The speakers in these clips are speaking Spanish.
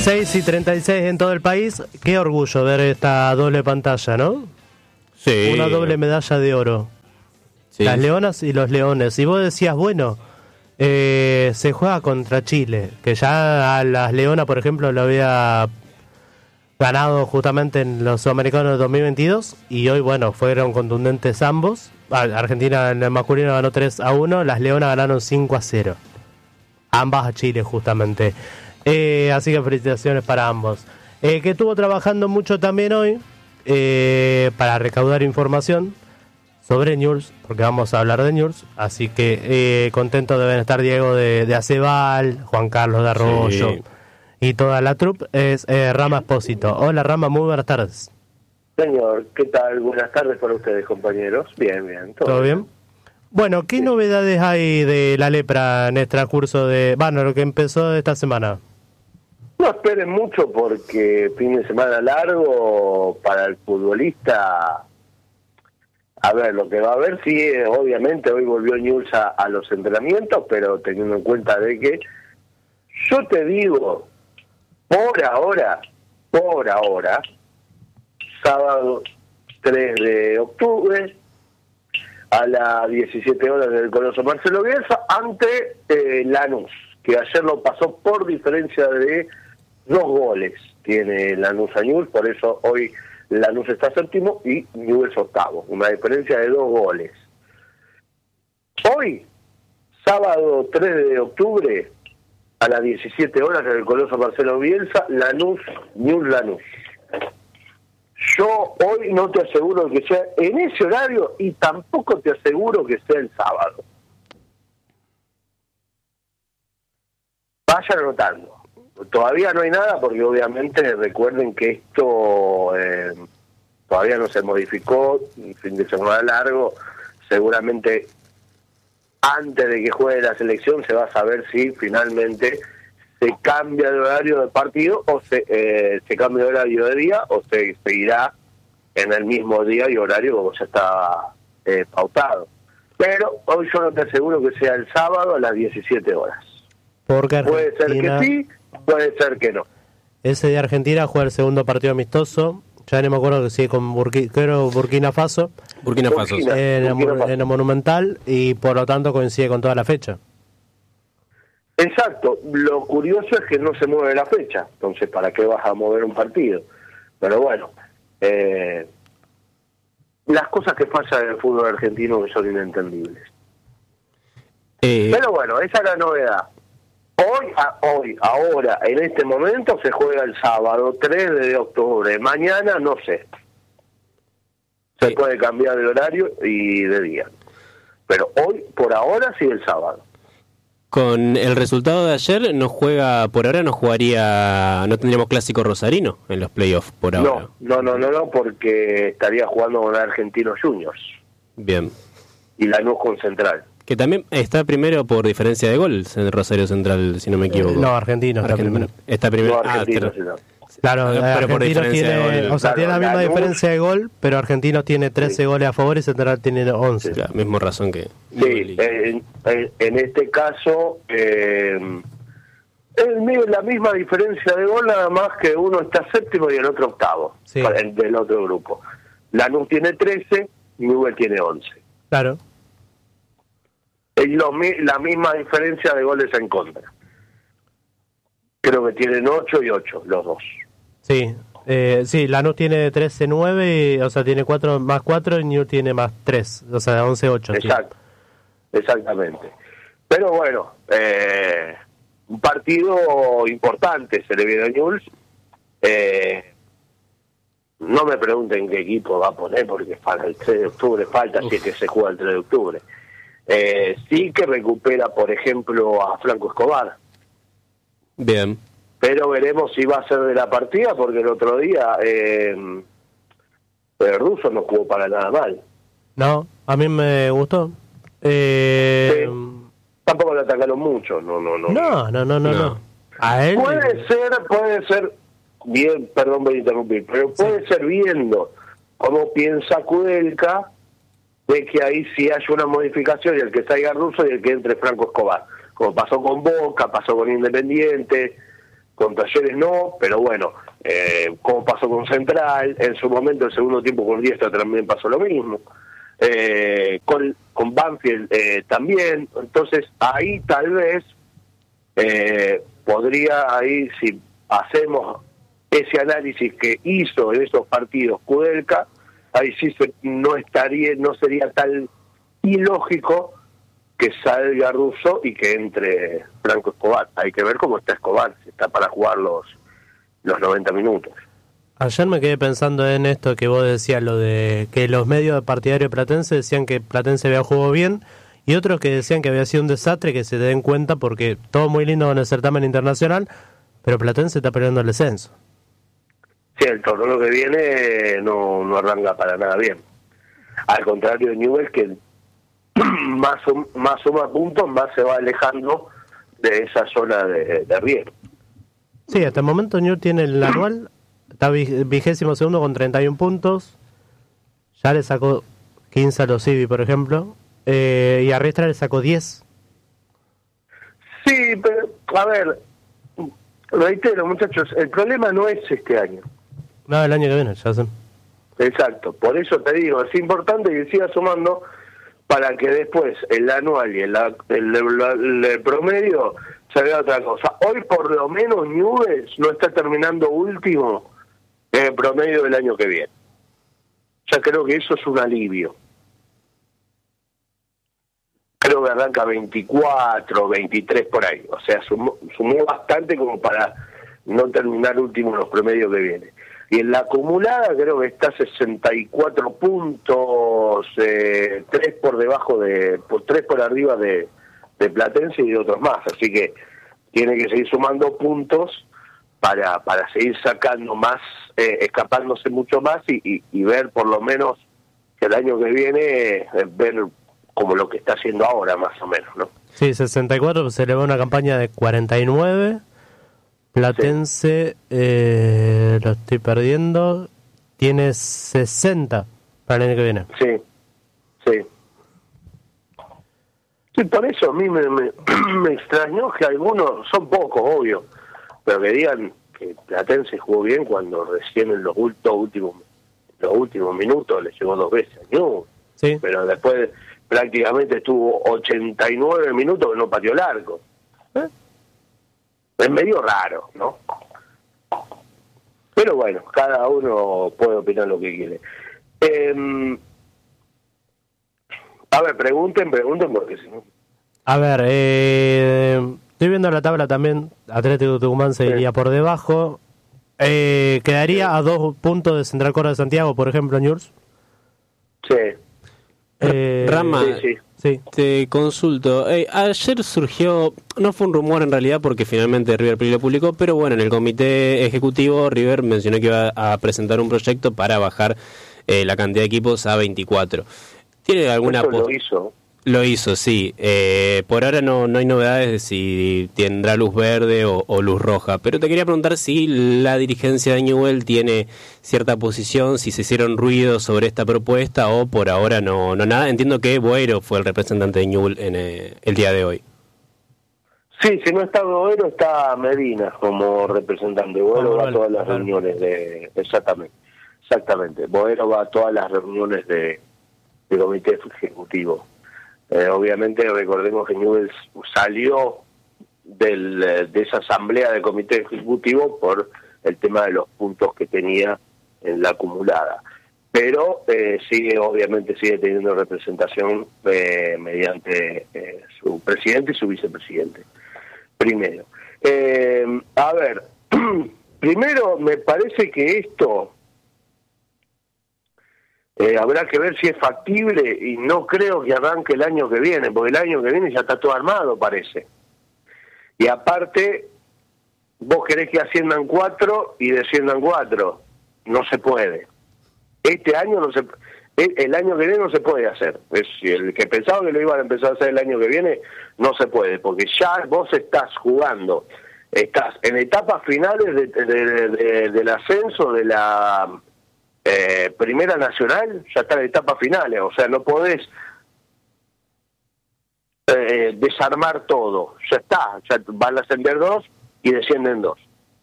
6:36 en todo el país. Qué orgullo ver esta doble pantalla, ¿no? Sí. Una doble medalla de oro. Sí. Las leonas y los leones. Y vos decías, bueno, se juega contra Chile, que ya a las leonas, por ejemplo, lo había ganado justamente en los Sudamericanos de 2022. Y hoy, bueno, fueron contundentes ambos. Argentina en el masculino ganó 3-1. Las leonas ganaron 5-0. Ambas a Chile, justamente. Así que felicitaciones para ambos. Que estuvo trabajando mucho también hoy para recaudar información sobre Newell's, porque vamos a hablar de Newell's. Así que contentos deben estar Diego de Acebal, Juan Carlos de Arroyo, sí, y toda la troupe. Es Rama Espósito. Hola Rama, muy buenas tardes. Señor, ¿qué tal? Buenas tardes para ustedes, compañeros. Bien, bien. ¿Todo bien? Bueno, ¿qué novedades hay de la lepra en el transcurso de... Bueno, lo que empezó esta semana? No esperen mucho porque fin de semana largo para el futbolista. A ver, lo que va a haber, sí, obviamente hoy volvió Newell's a los entrenamientos, pero teniendo en cuenta de que, yo te digo, por ahora, sábado 3 de octubre, a las 17 horas del Coloso Marcelo Bielsa, ante Lanús, que ayer lo pasó por diferencia de 2 goles. Tiene Lanús a Newell's, por eso hoy Lanús está séptimo y Newell's octavo, una diferencia de 2 goles. Hoy, sábado 3 de octubre, a las 17 horas en el Coloso Marcelo Bielsa, Newell's Lanús. Yo hoy no te aseguro que sea en ese horario y tampoco te aseguro que sea el sábado. Vayan anotando. Todavía no hay nada porque obviamente recuerden que esto todavía no se modificó, un fin de semana largo, seguramente antes de que juegue la selección se va a saber si finalmente se cambia de horario de partido o se cambia de horario de día o se seguirá en el mismo día y horario como ya está pautado. Pero hoy yo no te aseguro que sea el sábado a las 17 horas. Porque puede ser que sí, puede ser que no. Ese día Argentina juega el segundo partido amistoso. Ya no me acuerdo que sí, con Burkina Faso. Burkina Faso. En el Monumental, y por lo tanto coincide con toda la fecha. Exacto. Lo curioso es que no se mueve la fecha. Entonces, ¿para qué vas a mover un partido? Pero bueno, las cosas que pasan en el fútbol argentino son inentendibles. Pero bueno, esa es la novedad. Ahora, en este momento se juega el sábado 3 de octubre. Mañana no sé. Se puede cambiar de horario y de día. Pero hoy, por ahora, sí el sábado. Con el resultado de ayer, no tendríamos clásico rosarino en los playoffs por ahora. No, porque estaría jugando con Argentinos Juniors. Bien. Y Lanús con Central. Que también está primero por diferencia de gol en Rosario Central, si no me equivoco. No, Argentino está primero. Está primero. Claro, pero por Argentinos diferencia de gol. o sea, tiene la misma diferencia de gol, pero Argentinos tiene 13 goles a favor y Central tiene 11. La misma razón que... Sí, en este caso, la misma diferencia de gol, nada más que uno está séptimo y el otro octavo, sí, del otro grupo. Lanús tiene 13, Newell's tiene 11. Claro. Es la misma diferencia de goles en contra. Creo que tienen 8 y 8, los dos. Sí, sí, Lanús tiene 13-9, o sea, tiene 4 más 4 y Newell's tiene más 3, o sea, 11-8. Exacto, sí, exactamente. Pero bueno, un partido importante se le viene a Newell's. No me pregunten qué equipo va a poner, porque para el 3 de octubre falta, si es que se juega el 3 de octubre. Sí que recupera, por ejemplo, a Franco Escobar. Bien. Pero veremos si va a ser de la partida, porque el otro día el ruso no jugó para nada mal. No, a mí me gustó. Sí. Tampoco lo atacaron mucho, no. A él puede ser bien, perdón por interrumpir, pero puede ser viendo cómo piensa Kudelka, de que ahí sí haya una modificación y el que salga ruso y el que entre Franco Escobar, como pasó con Boca, pasó con Independiente, con Talleres no, pero bueno, como pasó con Central, en su momento el segundo tiempo con Diestra también pasó lo mismo, con Banfield también. Entonces ahí tal vez podría, ahí si hacemos ese análisis que hizo en esos partidos Kudelka, ahí sí no sería tan ilógico que salga Russo y que entre Franco Escobar. Hay que ver cómo está Escobar, si está para jugar los 90 minutos. Ayer me quedé pensando en esto que vos decías, lo de que los medios partidarios de Platense decían que Platense había jugado bien, y otros que decían que había sido un desastre, que se den cuenta porque todo muy lindo en el certamen internacional, pero Platense está peleando el descenso. Sí, el torneo que viene no arranca para nada bien. Al contrario de Newell's, que más suma puntos, más se va alejando de esa zona de riesgo. Sí, hasta el momento Newell's tiene el anual, está 22º con 31 puntos, ya le sacó 15 a los Civi, por ejemplo, y a Riestra le sacó 10. Sí, pero, a ver, reitero, muchachos, el problema no es este año. No, el año que viene, ya sé. Exacto, por eso te digo, es importante que siga sumando para que después el anual y el promedio se vea otra cosa. Hoy por lo menos Newell's no está terminando último en el promedio del año que viene. Ya creo que eso es un alivio. Creo que arranca 24, 23 por ahí. O sea, sumó bastante como para no terminar último en los promedios que viene. Y en la acumulada creo que está 64 puntos, 3 por debajo 3 por arriba de Platense y de otros más. Así que tiene que seguir sumando puntos para seguir sacando más, escapándose mucho más y ver por lo menos que el año que viene, ver como lo que está haciendo ahora más o menos, ¿no? Sí, 64, se elevó una campaña de 49. Platense, sí. Lo estoy perdiendo, tiene 60 para el año que viene. Sí, sí. Sí, por eso a mí me extrañó que algunos, son pocos, obvio, pero que digan que Platense jugó bien cuando recién en los últimos minutos le llegó 2 veces a Newell's. Sí. Pero después prácticamente estuvo 89 minutos que no pateó el arco. Es medio raro, ¿no? Pero bueno, cada uno puede opinar lo que quiere. A ver, pregunten porque si no... A ver, estoy viendo la tabla también, Atlético Tucumán se iría por debajo. Quedaría a 2 puntos de Central Córdoba de Santiago, por ejemplo, Newell's. Sí. Rama, sí. Te consulto. Ayer surgió, no fue un rumor en realidad porque finalmente River Plate lo publicó, pero bueno, en el comité ejecutivo River mencionó que iba a presentar un proyecto para bajar la cantidad de equipos a 24. ¿Tiene alguna lo hizo? Lo hizo, sí. Por ahora no hay novedades de si tendrá luz verde o luz roja, pero te quería preguntar si la dirigencia de Newell's tiene cierta posición, si se hicieron ruidos sobre esta propuesta o por ahora no nada. Entiendo que Boero fue el representante de Newell's en el día de hoy. Sí, si no está Boero, está Medina como representante. Boero va a todas las reuniones de... Exactamente. Boero va a todas las reuniones de comité ejecutivo. Obviamente recordemos que Newell's salió de esa asamblea de comité ejecutivo por el tema de los puntos que tenía en la acumulada, pero obviamente sigue teniendo representación mediante su presidente y su vicepresidente. Primero, a ver, primero me parece que esto habrá que ver si es factible y no creo que arranque el año que viene, porque el año que viene ya está todo armado, parece. Y aparte, vos querés que asciendan 4 y desciendan 4. No se puede. Este año no se... El año que viene no se puede hacer. El que pensaba que lo iban a empezar a hacer el año que viene, no se puede, porque ya vos estás jugando, estás en etapas finales del ascenso de la... Primera Nacional, ya está en etapas finales, o sea, no podés desarmar todo, ya está, ya van a ascender 2 y descienden 2.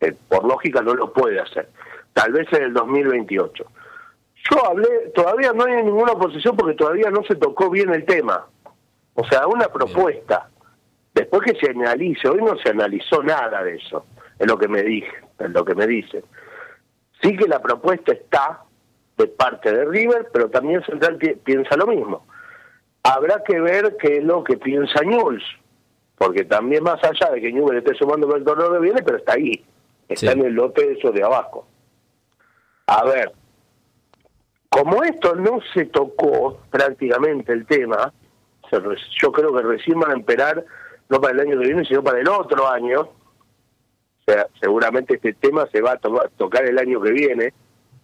Por lógica no lo puede hacer. Tal vez en el 2028. Yo hablé, todavía no hay ninguna oposición porque todavía no se tocó bien el tema. O sea, una propuesta. Después que se analice, hoy no se analizó nada de eso, es lo que me dicen. Sí que la propuesta está de parte de River, pero también Central piensa lo mismo. Habrá que ver qué es lo que piensa Newell's, porque también más allá de que Newell's esté sumando por el torneo que viene, pero está ahí, está en el lote eso de abajo. A ver, como esto no se tocó prácticamente el tema, yo creo que recién van a esperar, no para el año que viene, sino para el otro año. O sea, seguramente este tema se va a tocar el año que viene.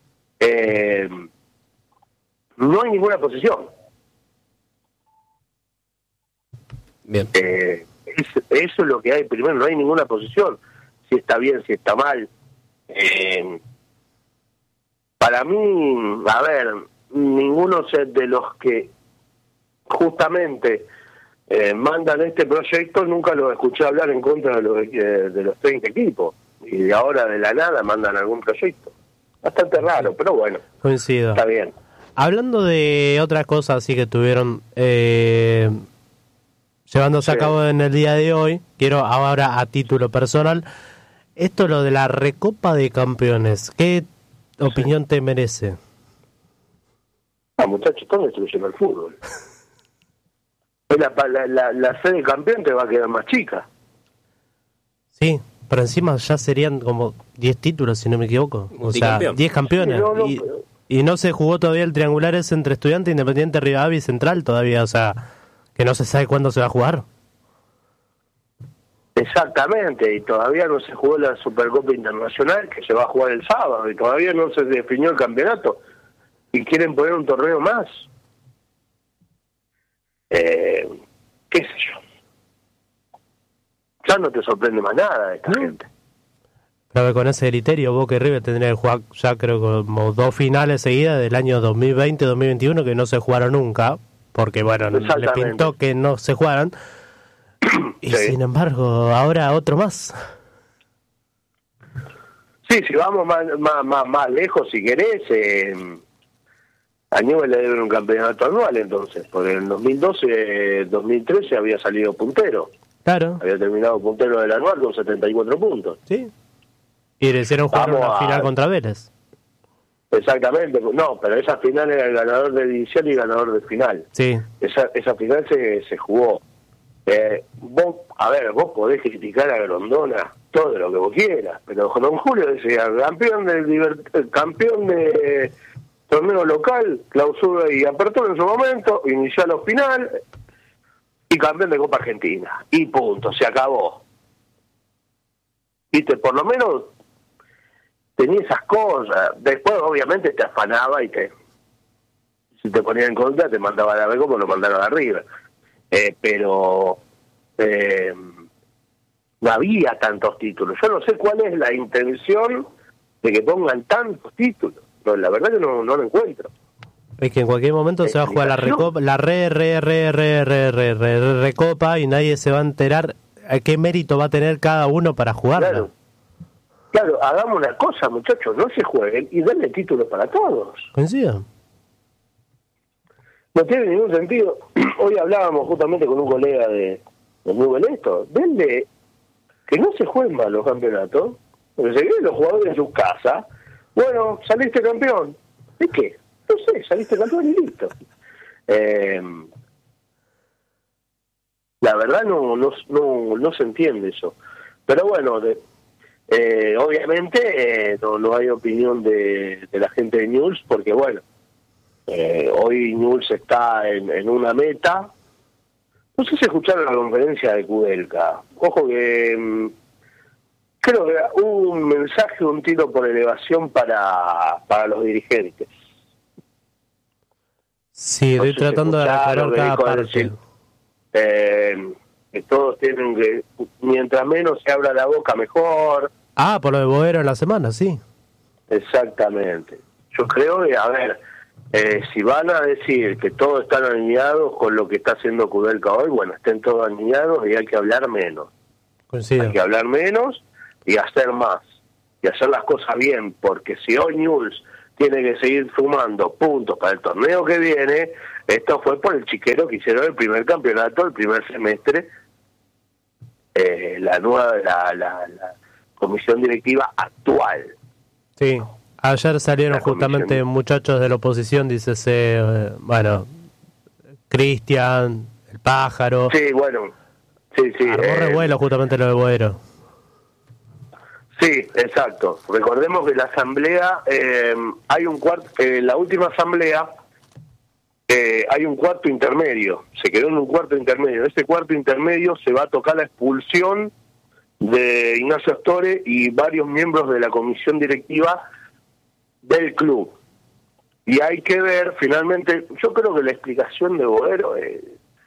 No hay ninguna posición. Bien. Eso es lo que hay. Primero, no hay ninguna posición. Si está bien, si está mal. Para mí, a ver, ninguno de los que justamente mandan este proyecto, nunca los escuché hablar en contra de los 30 equipos, y de ahora de la nada mandan algún proyecto. Bastante raro, pero bueno. Coincido. Está bien. Hablando de otras cosas así que tuvieron llevándose a cabo en el día de hoy, quiero ahora a título personal, esto lo de la Recopa de Campeones, ¿qué opinión te merece? Muchachos, están destruyendo el fútbol. La sede de campeón te va a quedar más chica. Sí, pero encima ya serían como 10 títulos, si no me equivoco. O sea, 10 campeones. Sí, y no se jugó todavía el triangular ese entre Estudiantes, Independiente, Rivadavia y Central todavía. O sea, que no se sabe cuándo se va a jugar. Exactamente, y todavía no se jugó la Supercopa Internacional, que se va a jugar el sábado, y todavía no se definió el campeonato. Y quieren poner un torneo más. Qué sé yo. Ya no te sorprende más nada de esta gente. Pero con ese criterio, Boca y River tendrían que jugar ya creo como 2 finales seguidas del año 2020-2021 que no se jugaron nunca, porque bueno, le pintó que no se jugaran. Y sin embargo, ahora otro más. Sí, si vamos más lejos, si querés, a Newell's le deben un campeonato anual entonces, porque en 2012-2013 había salido puntero. Claro. Había terminado puntero del anual con 74 puntos. Sí. Y le hicieron jugar una final contra Vélez. Exactamente. No, pero esa final era el ganador de división y ganador de final. Sí. Esa final se jugó. Vos podés criticar a Grondona todo lo que vos quieras, pero don Julio decía, campeón de torneo local, clausura y apertura en su momento, inicial o final, y campeón de Copa Argentina. Y punto, se acabó. Viste, por lo menos tenía esas cosas. Después obviamente te afanaba y si te ponía en contra te mandaba a la B como lo mandaron arriba. Pero no había tantos títulos. Yo no sé cuál es la intención de que pongan tantos títulos. No, la verdad que no lo encuentro. Es que en cualquier momento se va a jugar la Recopa, la Recopa, y nadie se va a enterar a qué mérito va a tener cada uno para jugarla. Claro, hagamos una cosa, muchachos, no se jueguen y denle títulos para todos. ¿Coincido? No tiene ningún sentido. Hoy hablábamos justamente con un colega de Newell's esto. Denle que no se jueguen mal los campeonatos, porque se queden los jugadores en sus casas. Bueno, saliste campeón. ¿De qué? No sé, saliste campeón y listo. La verdad no se entiende eso. Pero bueno, obviamente no hay opinión de la gente de Newell's, porque bueno, hoy Newell's está en una meta. No sé si escucharon la conferencia de Kudelka. Ojo que creo que hubo un mensaje, un tiro por elevación para los dirigentes. Sí, estoy tratando de recordar cada parte. Decir, que todos tienen que, mientras menos se abra la boca, mejor. Ah, por lo de Boero en la semana, sí. Exactamente. Yo creo que, a ver, si van a decir que todos están alineados con lo que está haciendo Kudelka hoy, bueno, estén todos alineados y hay que hablar menos. Coincido. Hay que hablar menos y hacer más. y hacer las cosas bien, porque si hoy Newell's tiene que seguir sumando puntos para el torneo que viene, esto fue por el chiquero que hicieron el primer campeonato, el primer semestre, la comisión directiva actual. Sí, ayer salieron justamente muchachos de la oposición, dícese, bueno, Cristian, el Pájaro. Sí, bueno, sí. Armó revuelo justamente lo de Boero. Sí, exacto. Recordemos que la asamblea, hay un cuarto, la última asamblea, hay un cuarto intermedio, se quedó en un cuarto intermedio. En ese cuarto intermedio se va a tocar la expulsión de Ignacio Astore y varios miembros de la comisión directiva del club. Y hay que ver, finalmente, yo creo que la explicación de Boero es...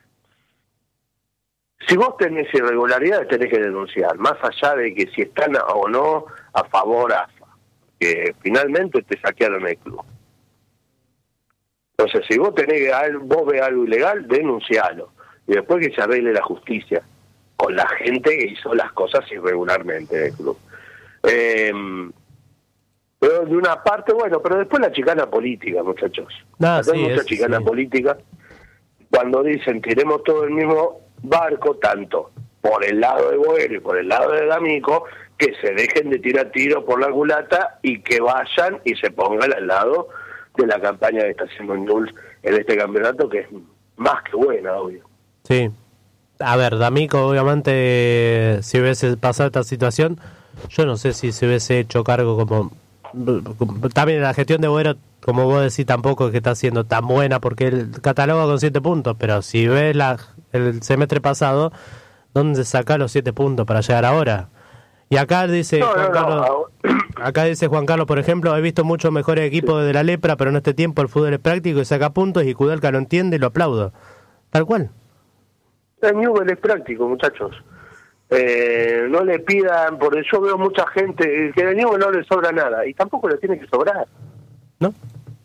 Si vos tenés irregularidades, tenés que denunciar, más allá de que si están o no a favor AFA, que finalmente te saquearon el club. Entonces, si vos vos ves algo ilegal, denuncialo. Y después que se arregle la justicia con la gente que hizo las cosas irregularmente del club. Pero de una parte, bueno, pero después la chicana política, muchachos. Hay mucha chicana política. Cuando dicen, queremos todo el mismo barco, tanto por el lado de Boero y por el lado de D'Amico, que se dejen de tirar tiros por la culata y que vayan y se pongan al lado de la campaña que está haciendo Newell's en este campeonato, que es más que buena, obvio. Sí. A ver, D'Amico, obviamente, si hubiese pasado esta situación, yo no sé si se hubiese hecho cargo como... También la gestión de Boero, como vos decís, tampoco es que está siendo tan buena, porque él cataloga con 7 puntos, pero si ves el semestre pasado, ¿dónde saca los 7 puntos para llegar ahora? Y acá dice acá dice Juan Carlos, por ejemplo, he visto muchos mejores equipos de la Lepra, pero en este tiempo el fútbol es práctico y saca puntos, y Kudelka lo entiende y lo aplaudo. Tal cual. El Newell es práctico, muchachos. No le pidan, porque yo veo mucha gente que a Newell no le sobra nada, y tampoco le tiene que sobrar. ¿No?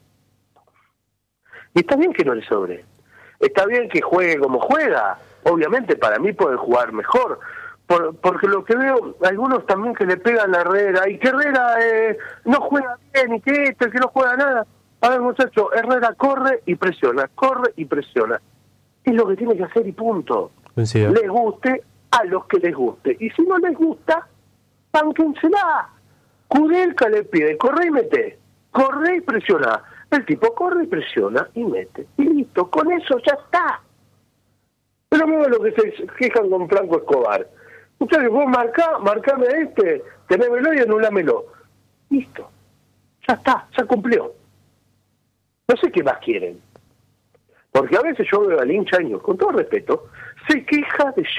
Y está bien que no le sobre. Está bien que juegue como juega. Obviamente para mí puede jugar mejor. Porque lo que veo, algunos también que le pegan a Herrera, y que Herrera no juega bien, y que que no juega nada. A ver, muchachos, Herrera corre y presiona. Es lo que tiene que hacer y punto. Coincido. Les guste a los que les guste. Y si no les gusta, bánquensela. Kudelka le pide, corre y mete. Corre y presiona. El tipo corre y presiona y mete. Y listo, con eso ya está. Pero mira lo que se quejan con Franco Escobar. Ustedes, vos marcame a tenémelo y anulámelo. Listo. Ya está, ya cumplió. No sé qué más quieren. Porque a veces yo veo al hincha Newell's, con todo respeto, se queja de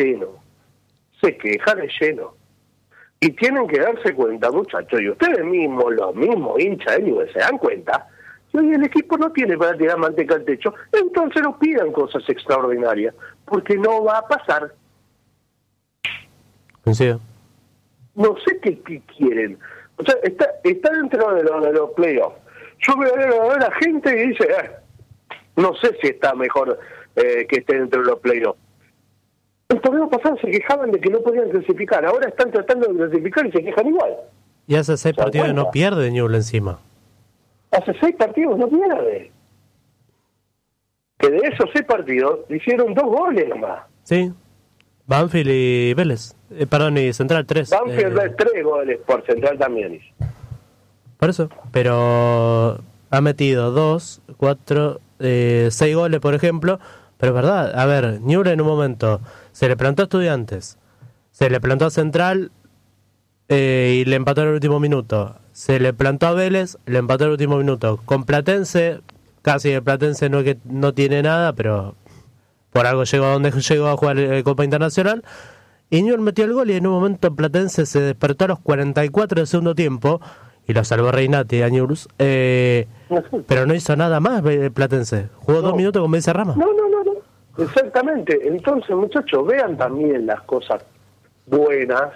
lleno. Y tienen que darse cuenta, muchachos, y ustedes mismos, los mismos hinchas de Newell's, se dan cuenta, que hoy el equipo no tiene para tirar manteca al techo, entonces no pidan cosas extraordinarias, porque no va a pasar. Coincido. No sé qué quieren. O sea, está dentro de los playoffs. Yo veo a la gente y dice, no sé si está mejor que esté dentro de los playoffs. El torneo pasado se quejaban de que no podían clasificar, ahora están tratando de clasificar y se quejan igual. Y hace 6 partidos no pierde Newell's encima. Hace 6 partidos no pierde. Que de esos 6 partidos hicieron 2 goles nomás. Sí. Banfield y Vélez. Y Central 3. Banfield 3 goles, por Central también hizo. Por eso. Pero ha metido 2, 4, 6 goles, por ejemplo. Pero es verdad, a ver, Newell's en un momento se le plantó a Estudiantes, se le plantó a Central y le empató en el último minuto. Se le plantó a Vélez, le empató en el último minuto. Con Platense, casi el Platense no tiene nada, pero por algo llegó a donde llegó a jugar Copa Internacional. Y Newell's metió el gol y en un momento Platense se despertó a los 44 del segundo tiempo y lo salvó Reinati a Newell's. Pero no hizo nada más Platense. Jugó 2 minutos con Becerrama. No. Exactamente. Entonces, muchachos, vean también las cosas buenas.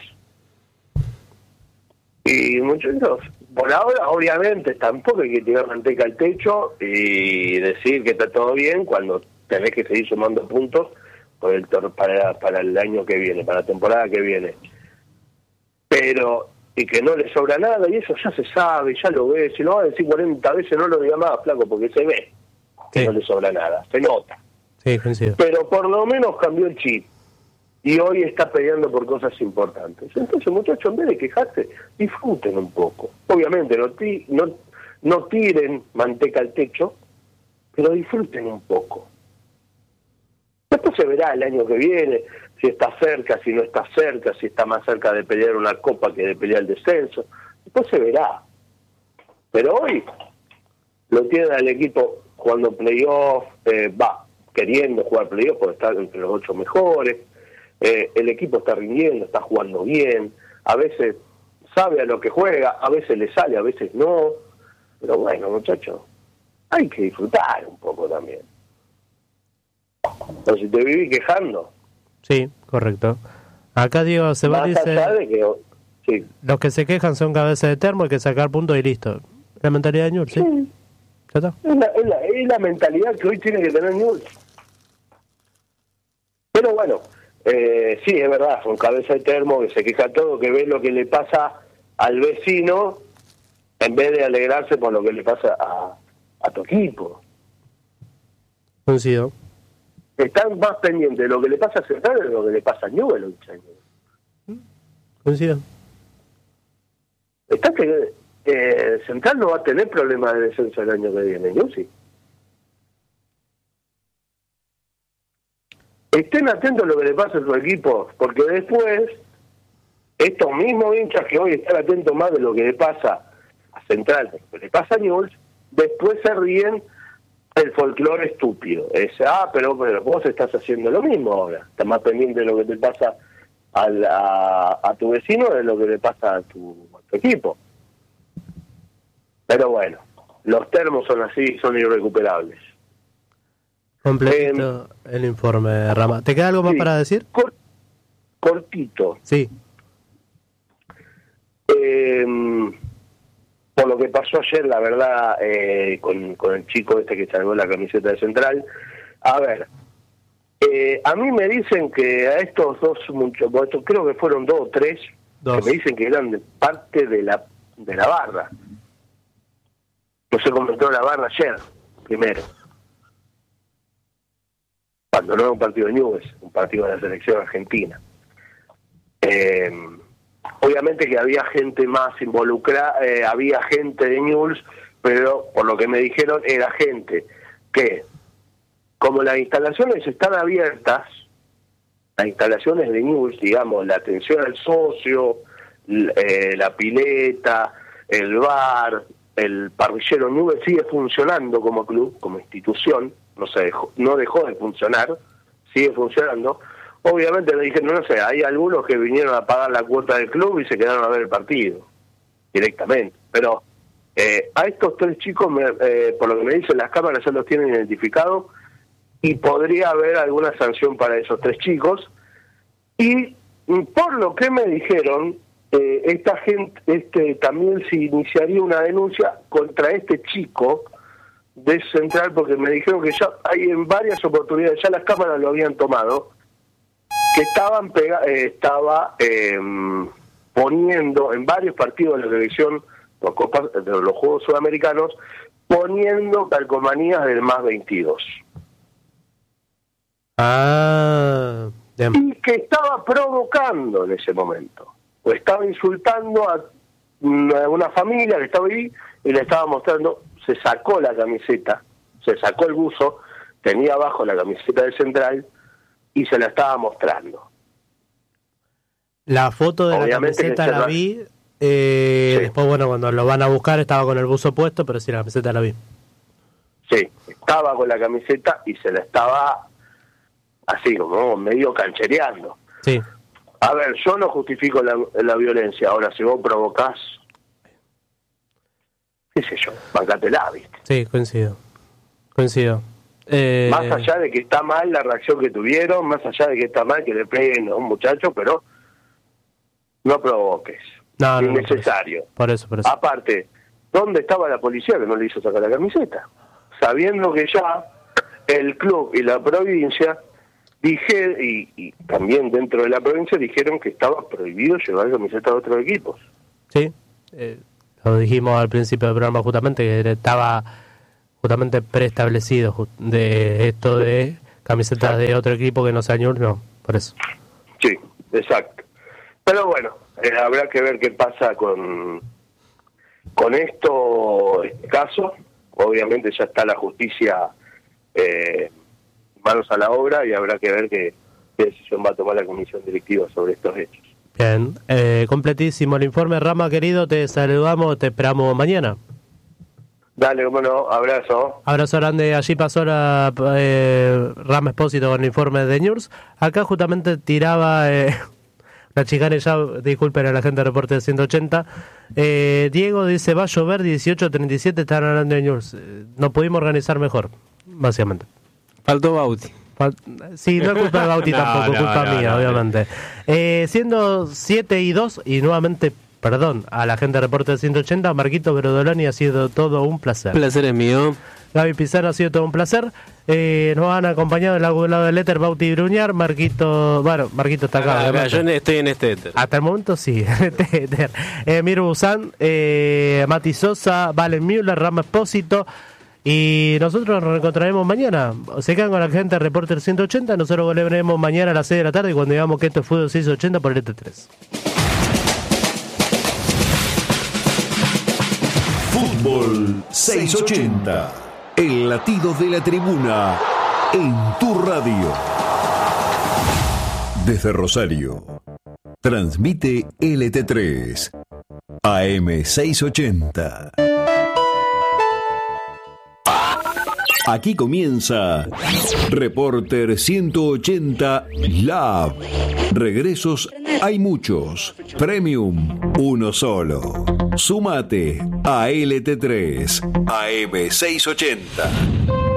Y muchachos, por ahora, obviamente, tampoco hay que tirar manteca al techo y decir que está todo bien cuando tenés que seguir sumando puntos para el año que viene, para la temporada que viene. Pero y que no le sobra nada, y eso ya se sabe, ya lo ves, si lo va a decir 40 veces no lo diga más, flaco, porque se ve que Sí. no le sobra nada, se nota. Sí, coincido. Pero por lo menos cambió el chip, y hoy está peleando por cosas importantes. Entonces, muchachos, en vez de quejarse, disfruten un poco. Obviamente, no tiren manteca al techo, pero disfruten un poco. Después se verá el año que viene, si está cerca, si no está cerca, si está más cerca de pelear una copa que de pelear el descenso. Después se verá. Pero hoy lo tienen al equipo jugando playoff, queriendo jugar playoff porque está entre los 8 mejores. El equipo está rindiendo, está jugando bien. A veces sabe a lo que juega, a veces le sale, a veces no. Pero bueno, muchachos, hay que disfrutar un poco también. Pero si te viví quejando... Sí, correcto. Acá Diego Sebas más allá dice, de que... Sí. los que se quejan son cabezas de termo, hay que sacar puntos y listo. La mentalidad de Newell's, ¿sí? Sí. ¿Ya está? Es la mentalidad que hoy tiene que tener Newell's. Pero bueno, sí, es verdad, son cabeza de termo, que se queja todo, que ve lo que le pasa al vecino en vez de alegrarse por lo que le pasa a tu equipo. Coincido. Están más pendientes de lo que le pasa a Central de lo que le pasa a Newell's hoy, señor. Coincido. Está que Central no va a tener problemas de descenso el año que viene, ¿no? Sí. Estén atentos a lo que le pasa a su equipo, porque después, estos mismos hinchas que hoy están atentos más de lo que le pasa a Central, de lo que le pasa a Newell's, después se ríen el folclore estúpido. Pero vos estás haciendo lo mismo ahora. Estás más pendiente de lo que te pasa a tu vecino de lo que le pasa a tu equipo. Pero bueno, los termos son así, son irrecuperables. Completito el informe, Rama. ¿Te queda algo más Sí, para decir? cortito. Sí. Por lo que pasó ayer, la verdad, con el chico este que salvó la camiseta de Central. A ver, a mí me dicen que a estos dos muchachos, creo que fueron 2 o 3, que me dicen que eran de parte de la barra. No se comentó la barra ayer, primero. Cuando no era un partido de Newell's, un partido de la selección argentina. Obviamente que había gente más involucrada, había gente de Newell's, pero por lo que me dijeron era gente que, como las instalaciones están abiertas, las instalaciones de Newell's, digamos, la atención al socio, la pileta, el bar, el parrillero Newell's sigue funcionando como club, como institución, no dejó de funcionar, sigue funcionando. Obviamente le dijeron, no sé, hay algunos que vinieron a pagar la cuota del club y se quedaron a ver el partido directamente. Pero a estos 3 chicos, por lo que me dicen las cámaras, ya los tienen identificados y podría haber alguna sanción para esos 3 chicos. Y por lo que me dijeron, esta gente también se iniciaría una denuncia contra este chico de Central, porque me dijeron que ya hay en varias oportunidades, ya las cámaras lo habían tomado, que estaba poniendo en varios partidos de la selección, de los Juegos Sudamericanos, poniendo calcomanías del más 22. Y que estaba provocando en ese momento, o estaba insultando a una familia que estaba ahí y le estaba mostrando. Se sacó la camiseta, se sacó el buzo, tenía abajo la camiseta de Central y se la estaba mostrando. La foto de Obviamente la camiseta la vi, sí. Después, bueno, cuando lo van a buscar estaba con el buzo puesto, pero sí, la camiseta la vi. Sí, estaba con la camiseta y se la estaba así, como medio canchereando. Sí. A ver, yo no justifico la violencia, ahora si vos provocás, qué sé yo, bancátela, ¿viste? Sí, coincido. Más allá de que está mal la reacción que tuvieron, más allá de que está mal que le peguen a un muchacho, pero no provoques. No, innecesario. Por eso. Aparte, ¿dónde estaba la policía que no le hizo sacar la camiseta? Sabiendo que ya el club y la provincia y también dentro de la provincia dijeron que estaba prohibido llevar camiseta de otros equipos. Sí, lo dijimos al principio del programa justamente, que estaba justamente preestablecido de esto de camisetas de otro equipo que no sea Newell's, no, por eso. Sí, exacto. Pero bueno, habrá que ver qué pasa con este caso. Obviamente ya está la justicia manos a la obra y habrá que ver qué decisión va a tomar la comisión directiva sobre estos hechos. Bien, completísimo el informe, Rama querido, te saludamos, te esperamos mañana. Dale, cómo no, abrazo. Abrazo grande, allí pasó la Rama Espósito con el informe de Newell's. Acá justamente tiraba una chicana, ya disculpen a la gente de Reporte 180. Diego dice, va a llover 18:37, están hablando de Newell's. No pudimos organizar mejor, básicamente. Faltó Bauti. Sí, no es culpa de Bauti tampoco, culpa mía, obviamente. Siendo 7:02, y nuevamente, perdón, a la gente de Reporte 180, Marquito Brodoloni, ha sido todo un placer. El placer es mío. Gaby Pizarro, ha sido todo un placer. Nos han acompañado del lado del éter Bauti y Bruñar. Marquito está acá. Yo estoy en este éter. Hasta el momento sí, en este éter. Mir Busan, Mati Sosa, Valen Müller, Rama Espósito. Y nosotros nos reencontraremos mañana. Se quedan con la gente de Reporter 180. Nosotros volveremos mañana a las 6 de la tarde cuando digamos que esto es Fútbol 680 por el ET3. Fútbol 680. El latido de la tribuna en tu radio. Desde Rosario. Transmite LT3 AM 680. Aquí comienza Reporter 180 Lab. Regresos hay muchos. Premium, uno solo. Súmate a LT3 AM 680.